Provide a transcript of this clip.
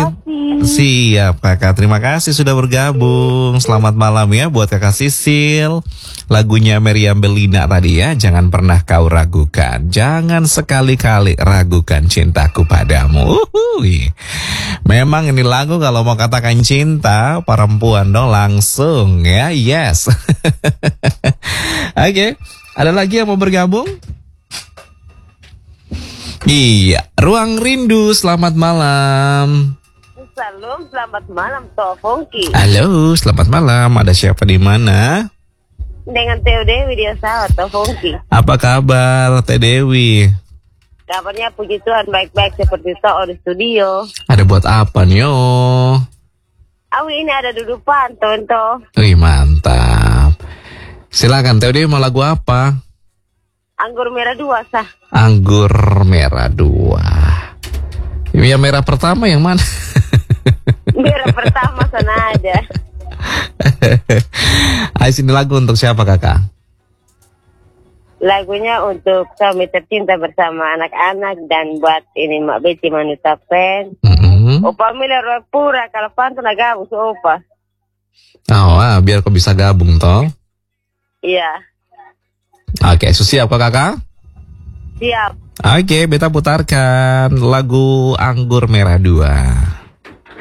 Siap kakak, terima kasih sudah bergabung. Selamat malam ya buat kakak Sisil. Lagunya Meriam Belina tadi ya, jangan pernah kau ragukan. Jangan sekali-kali ragukan cintaku padamu. Memang ini lagu kalau mau katakan cinta perempuan dong langsung ya, yes. Oke, ada lagi yang mau bergabung? Iya, Ruang Rindu, selamat malam. Salam, selamat malam, Toh Fongki. Halo, selamat malam. Ada siapa di mana? Dengan Teo Dewi di Osawa, Toh Fongki. Apa kabar, Teh Dewi? Kabarnya puji Tuhan baik-baik seperti Toh di studio. Ada buat apa nih, oh? Awi ini ada dudupan, Toh. Wih, mantap. Silakan, Teh Dewi mau lagu apa? Anggur merah 2, sah. Anggur merah 2. Yang merah pertama yang mana? Merah pertama sana ada. Ayo sini lagu untuk siapa kakak? Lagunya untuk suami tercinta bersama anak-anak dan buat ini Mak Beti Manutapen. Opa Mila Roy Pura kalau pantun gabung su Opa. Oh, biar kau bisa gabung toh. Iya. Oke, siap kok kakak? Siap. Oke, beta putarkan lagu Anggur Merah 2.